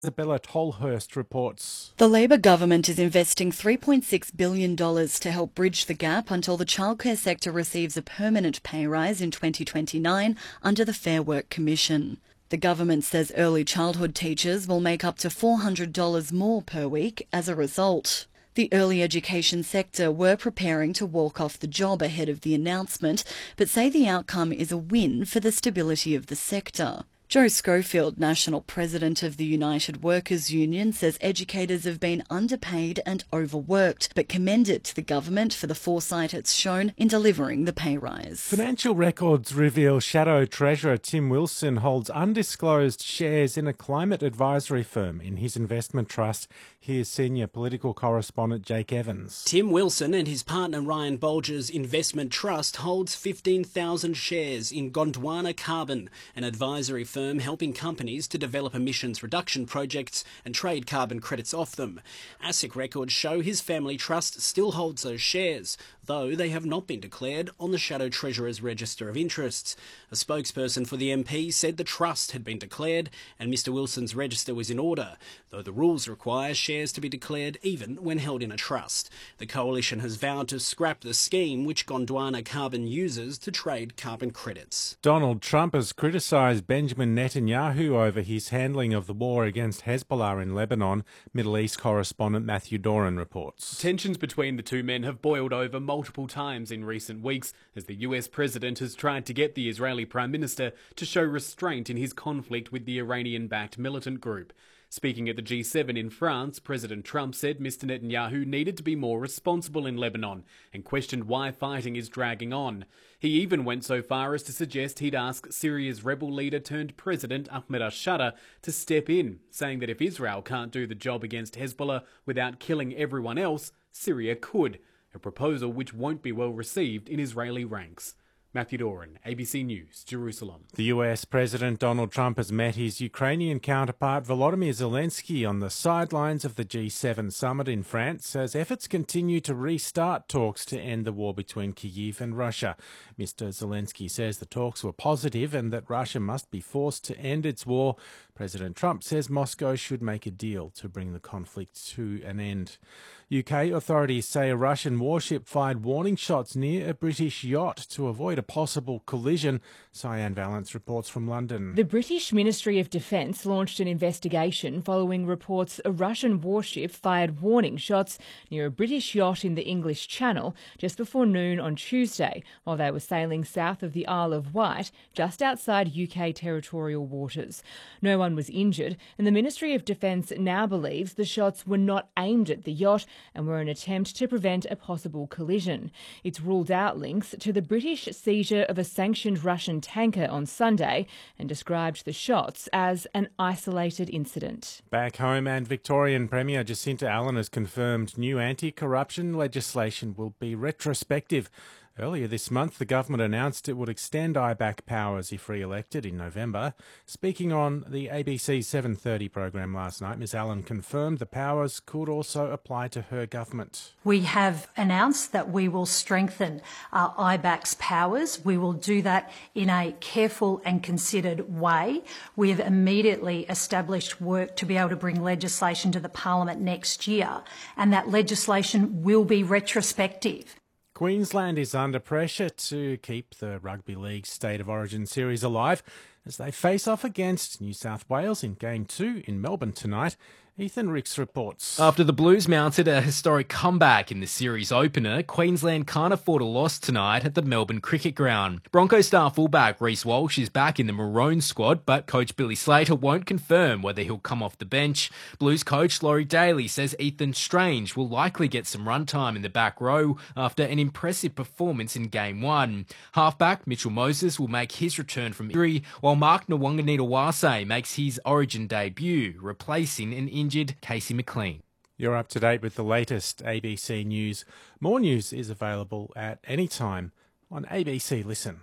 Isabella Tolhurst reports. The Labor government is investing $3.6 billion to help bridge the gap until the childcare sector receives a permanent pay rise in 2029 under the Fair Work Commission. The government says early childhood teachers will make up to $400 more per week as a result. The early education sector were preparing to walk off the job ahead of the announcement, but say the outcome is a win for the stability of the sector. Joe Schofield, National President of the United Workers Union, says educators have been underpaid and overworked, but commended to the government for the foresight it's shown in delivering the pay rise. Financial records reveal Shadow Treasurer Tim Wilson holds undisclosed shares in a climate advisory firm in his investment trust. Here's senior political correspondent Jake Evans. Tim Wilson and his partner Ryan Bolger's investment trust holds 15,000 shares in Gondwana Carbon, an advisory firm helping companies to develop emissions reduction projects and trade carbon credits off them. ASIC records show his family trust still holds those shares, though they have not been declared on the Shadow Treasurer's Register of Interests. A spokesperson for the MP said the trust had been declared and Mr Wilson's register was in order, though the rules require shares to be declared even when held in a trust. The coalition has vowed to scrap the scheme which Gondwana Carbon uses to trade carbon credits. Donald Trump has criticised Benjamin Netanyahu over his handling of the war against Hezbollah in Lebanon. Middle East correspondent Matthew Doran reports. Tensions between the two men have boiled over multiple times in recent weeks as the US president has tried to get the Israeli Prime Minister to show restraint in his conflict with the Iranian-backed militant group. Speaking at the G7 in France, President Trump said Mr Netanyahu needed to be more responsible in Lebanon and questioned why fighting is dragging on. He even went so far as to suggest he'd ask Syria's rebel leader turned president Ahmed al-Sharaa to step in, saying that if Israel can't do the job against Hezbollah without killing everyone else, Syria could, a proposal which won't be well received in Israeli ranks. Matthew Doran, ABC News, Jerusalem. The US President Donald Trump has met his Ukrainian counterpart Volodymyr Zelensky on the sidelines of the G7 summit in France as efforts continue to restart talks to end the war between Kyiv and Russia. Mr Zelensky says the talks were positive and that Russia must be forced to end its war. President Trump says Moscow should make a deal to bring the conflict to an end. UK authorities say a Russian warship fired warning shots near a British yacht to avoid a possible collision. Cyan Valance reports from London. The British Ministry of Defence launched an investigation following reports a Russian warship fired warning shots near a British yacht in the English Channel just before noon on Tuesday while they were sailing south of the Isle of Wight, just outside UK territorial waters. No one was injured, and the Ministry of Defence now believes the shots were not aimed at the yacht and were an attempt to prevent a possible collision. It's ruled out links to the British seizure of a sanctioned Russian tanker on Sunday and described the shots as an isolated incident. Back home, and Victorian Premier Jacinta Allen has confirmed new anti-corruption legislation will be retrospective. Earlier this month, the government announced it would extend IBAC powers if re-elected in November. Speaking on the ABC 7:30 program last night, Ms Allen confirmed the powers could also apply to her government. We have announced that we will strengthen IBAC's powers. We will do that in a careful and considered way. We have immediately established work to be able to bring legislation to the Parliament next year, and that legislation will be retrospective. Queensland is under pressure to keep the Rugby League State of Origin series alive as they face off against New South Wales in Game 2 in Melbourne tonight. Ethan Ricks reports. After the Blues mounted a historic comeback in the series opener, Queensland can't afford a loss tonight at the Melbourne Cricket Ground. Broncos star fullback Reece Walsh is back in the Maroon squad, but coach Billy Slater won't confirm whether he'll come off the bench. Blues coach Laurie Daly says Ethan Strange will likely get some run time in the back row after an impressive performance in Game 1. Halfback Mitchell Moses will make his return from injury, while Mark Nwanganitawase makes his Origin debut, replacing an injured Casey McLean. You're up to date with the latest ABC News. More news is available at any time on ABC Listen.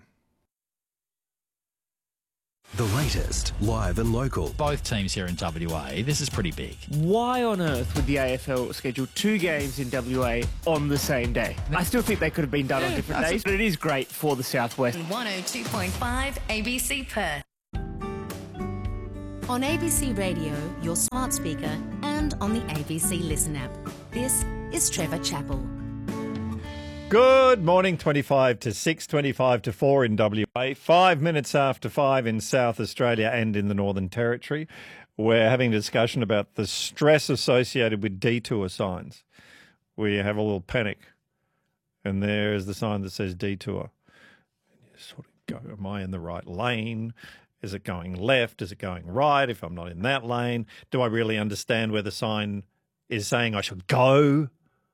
The latest, live and local. Both teams here in WA, this is pretty big. Why on earth would the AFL schedule 2 games in WA on the same day? I still think they could have been done on different days, but it is great for the Southwest. 102.5 ABC Perth. on ABC Radio, your smart speaker, and on the ABC Listen app. This is Trevor Chappell. Good morning, 25 to 6, 25 to 4 in WA, 5 minutes after 5 in South Australia and in the Northern Territory. We're having a discussion about the stress associated with detour signs. We have a little panic, and there's the sign that says detour. And you sort of go, am I in the right lane? Is it going left? Is it going right? If I'm not in that lane, do I really understand where the sign is saying I should go?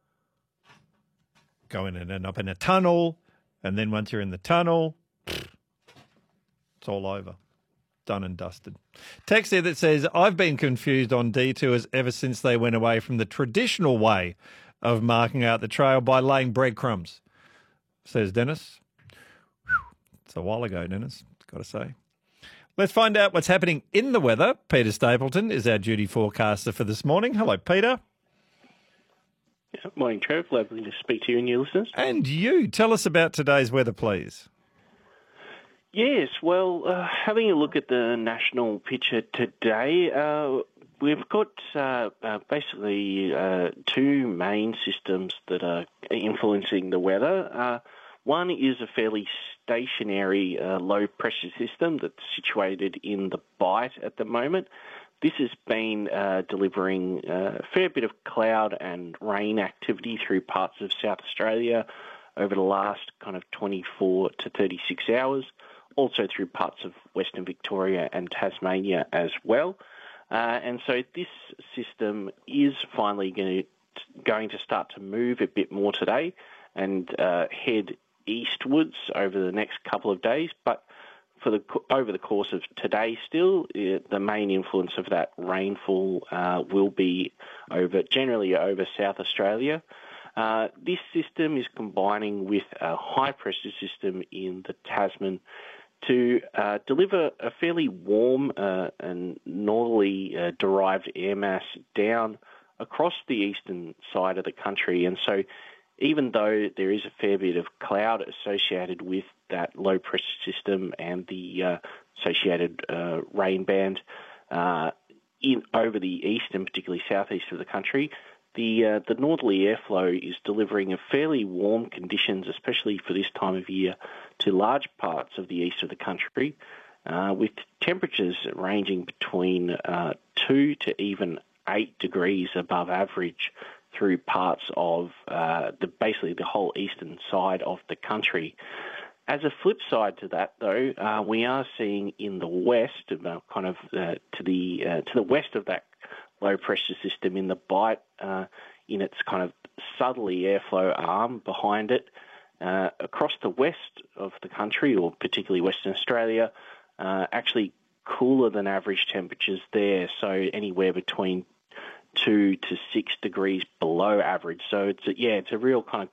Go in and end up in a tunnel, and then once you're in the tunnel, it's all over. Done and dusted. Text here that says, I've been confused on detours ever since they went away from the traditional way of marking out the trail by laying breadcrumbs, says Dennis. It's a while ago, Dennis, got to say. Let's find out what's happening in the weather. Peter Stapleton is our duty forecaster for this morning. Hello, Peter. Morning, Trev. Lovely to speak to you and your listeners. And you. Tell us about today's weather, please. Yes, well, having a look at the national picture today, we've got basically two main systems that are influencing the weather. One is a fairly stationary low-pressure system that's situated in the Bight at the moment. This has been delivering a fair bit of cloud and rain activity through parts of South Australia over the last kind of 24 to 36 hours, also through parts of Western Victoria and Tasmania as well. And so this system is finally going to start to move a bit more today and head eastwards over the next couple of days, but over the course of today still, the main influence of that rainfall will be generally over South Australia. This system is combining with a high-pressure system in the Tasman to deliver a fairly warm and northerly derived air mass down across the eastern side of the country. And so even though there is a fair bit of cloud associated with that low-pressure system and the associated rain band over the east and particularly southeast of the country, the northerly airflow is delivering a fairly warm conditions, especially for this time of year, to large parts of the east of the country, with temperatures ranging between 2 to even 8 degrees above average through parts of basically the whole eastern side of the country. As a flip side to that, though, we are seeing in the west, kind of to the west of that low pressure system in the Bight, in its kind of southerly airflow arm behind it, across the west of the country, or particularly Western Australia, actually cooler than average temperatures there, so anywhere between 2 to 6 degrees below average. So it's a real kind of